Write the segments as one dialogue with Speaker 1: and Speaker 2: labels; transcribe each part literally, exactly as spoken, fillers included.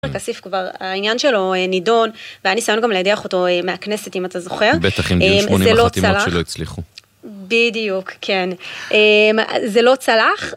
Speaker 1: כסיף כבר, העניין שלו נידון, והיה ניסיון גם להדיח אותו מהכנסת, אם אתה זוכר.
Speaker 2: בטח עם גיל שמונים החתימות שלא הצליחו.
Speaker 1: בדיוק, כן. זה לא צלח,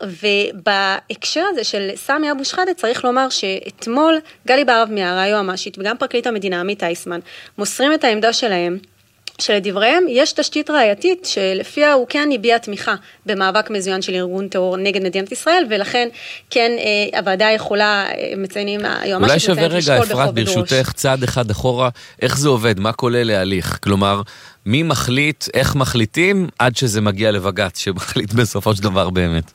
Speaker 1: ובהקשר הזה של סמי אבו שחאדה צריך לומר שאתמול גלי בהרב מיארה, היועמ"שית, וגם פרקליט המדינה עמית אייסמן, מוסרים את העמדה שלהם, שלדבריהם יש תשתית ראייתית שלפיה הוא כן הביע תמיכה במאבק מזוין של ארגון טרור נגד מדינת ישראל, ולכן כן הוועדה יכולה, מציינים,
Speaker 2: אולי שווה רגע, אפרת, ברשותך, צעד אחד אחורה, איך זה עובד, מה כולל להליך? כלומר, מי מחליט, איך מחליטים, עד שזה מגיע לבג"ץ, שמחליט בסופו של דבר באמת?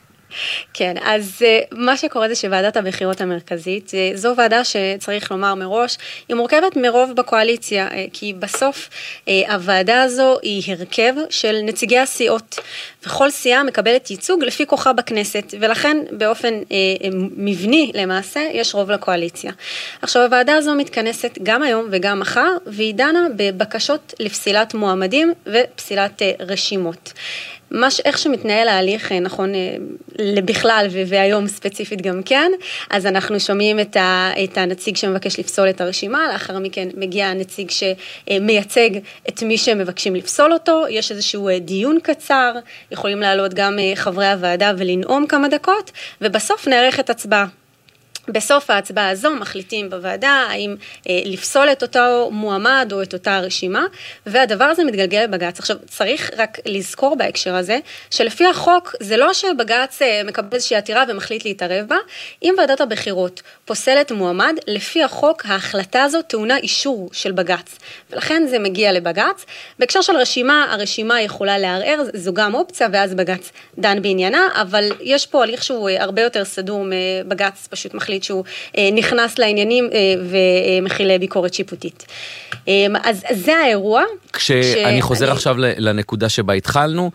Speaker 1: כן, אז מה שקורה זה שוועדת הבחירות המרכזית, זו ועדה שצריך לומר מראש, היא מורכבת מרוב בקואליציה, כי בסוף הוועדה הזו היא הרכב של נציגי הסיעות, וכל סיעה מקבלת ייצוג לפי כוחה בכנסת, ולכן באופן מבני למעשה יש רוב לקואליציה. עכשיו הוועדה הזו מתכנסת גם היום וגם מחר, והיא דנה בבקשות לפסילת מועמדים ופסילת רשימות. מה ש... איך שמתנהל ההליך, נכון, בכלל והיום ספציפית גם כן, אז אנחנו שומעים את, ה... את הנציג שמבקש לפסול את הרשימה, לאחר מכן מגיע הנציג שמייצג את מי שמבקשים לפסול אותו, יש איזשהו דיון קצר, יכולים לעלות גם חברי הוועדה ולנאום כמה דקות, ובסוף נערכת הצבעה. בסוף ההצבעה הזו מחליטים בוועדה האם אה, לפסול את אותו מועמד או את אותה רשימה, והדבר הזה מתגלגל לבג"ץ. עכשיו, צריך רק לזכור בהקשר הזה, שלפי החוק זה לא שבג"ץ אה, מקבל איזושהי עתירה ומחליט להתערב בה, אם ועדת הבחירות פוסלת מועמד, לפי החוק ההחלטה הזו טעונה אישור של בג"ץ, ולכן זה מגיע לבג"ץ. בהקשר של רשימה, הרשימה יכולה לערער, זו גם אופציה, ואז בג"ץ דן בעניינה, אבל יש פה הליך שהוא הרבה יותר סדור מבג"ץ, פשוט מחליט שהוא נכנס לעניינים ומכיל ביקורת שיפוטית. אז זה האירוע.
Speaker 2: כשאני חוזר עכשיו לנקודה שבה התחלנו,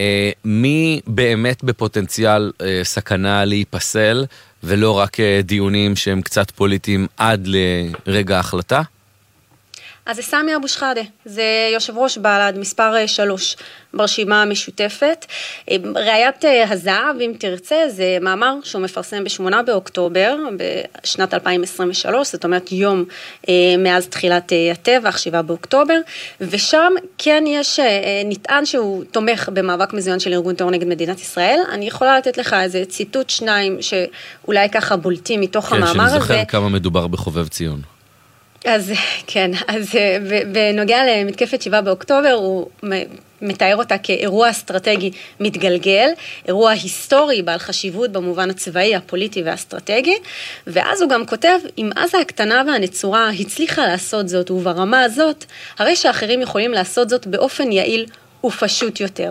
Speaker 2: מי באמת בפוטנציאל סכנה להיפסל, ולא רק דיונים שהם קצת פוליטיים עד לרגע ההחלטה?
Speaker 1: אז זה סמי אבו שחאדה, זה יושב ראש בל"ד, מספר שלוש ברשימה המשותפת. ראיית הזהב, אם תרצה, זה מאמר שהוא מפרסם בשמונה באוקטובר, בשנת אלפיים עשרים ושלוש, זאת אומרת יום מאז תחילת הטבח, שבעה באוקטובר, ושם כן יש, נטען שהוא תומך במאבק מזוין של ארגון טרור נגד מדינת ישראל. אני יכולה לתת לך איזה ציטוט שניים, שאולי ככה בולטים מתוך
Speaker 2: כן,
Speaker 1: המאמר הזה.
Speaker 2: כן, שנזכר כמה מדובר בחובב ציון.
Speaker 1: אז כן, אז בנוגע למתקפת שבעה באוקטובר, הוא מתאר אותה כאירוע אסטרטגי מתגלגל, אירוע היסטורי בעל חשיבות במובן הצבאי, הפוליטי והאסטרטגי, ואז הוא גם כותב, אם עזה הקטנה והנצורה הצליחה לעשות זאת, וברמה הזאת, הרי שאחרים יכולים לעשות זאת באופן יעיל ופשוט יותר.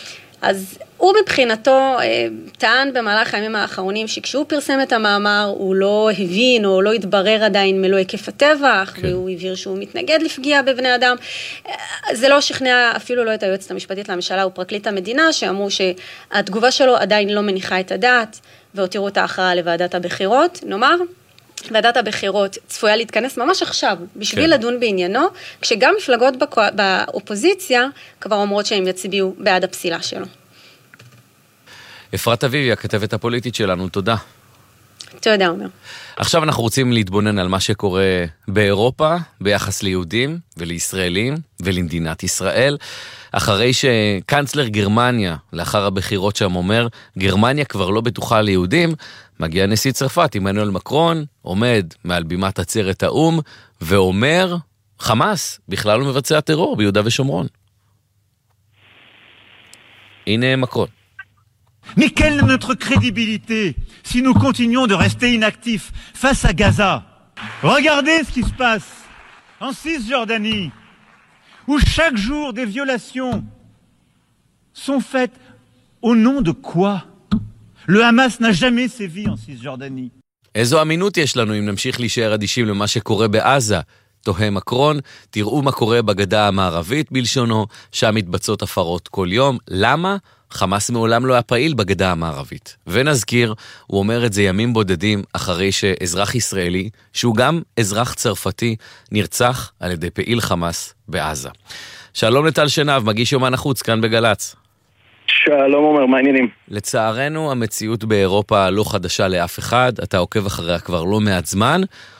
Speaker 1: אז הוא מבחינתו טען במהלך הימים האחרונים שכשהוא פרסם את המאמר הוא לא הבין או לא התברר עדיין מלוא היקף הטבח, כן. והוא הבהיר שהוא מתנגד לפגיעה בבני אדם. זה לא שכנע אפילו לא את היועצת המשפטית לממשלה ופרקליט המדינה, שאמרו שהתגובה שלו עדיין לא מניחה את הדעת, והותירו את ההכרעה לוועדת הבחירות. נאמר, ועדת הבחירות צפויה להתכנס ממש עכשיו, בשביל כן. לדון בעניינו, כשגם מפלגות בקו... באופוזיציה כבר אומרות שהם יצביעו בעד הפסילה שלו.
Speaker 2: אפרת אביבי, הכתבת הפוליטית שלנו, תודה.
Speaker 1: תודה, אומר.
Speaker 2: עכשיו אנחנו רוצים להתבונן על מה שקורה באירופה, ביחס ליהודים ולישראלים ולמדינת ישראל, אחרי שקנצלר גרמניה, לאחר הבחירות שם אומר, גרמניה כבר לא בטוחה ליהודים, מגיע נשיא צרפת, עמנואל מקרון, עומד מעל בימת עצרת האום, ואומר, חמאס בכלל לא מבצע טרור ביהודה ושומרון. הנה מקרון.
Speaker 3: Mais quelle est notre crédibilité si nous continuons de rester inactifs face à Gaza? Regardez ce qui se passe en Cisjordanie, où chaque jour des violations sont faites au nom de quoi? Le Hamas n'a jamais sévi en Cisjordanie.
Speaker 2: איזו אמינות יש לנו אם נמשיך להישאר אדישים למה שקורה בעזה? תוהה מקרון, תראו מה קורה בגדה המערבית בלשונו, שם מתבצעות הפרות כל יום. למה? חמאס מעולם לא היה פעיל בגדה המערבית. ונזכיר, הוא אומר את זה ימים בודדים אחרי שאזרח ישראלי, שהוא גם אזרח צרפתי, נרצח על ידי פעיל חמאס בעזה. שלום לטל שנב, מגיש יומן החוץ כאן בגלץ.
Speaker 4: שלום עומר, מה העניינים?
Speaker 2: לצערנו המציאות באירופה לא חדשה לאף אחד, אתה עוקב אחריה כבר לא מעט זמן.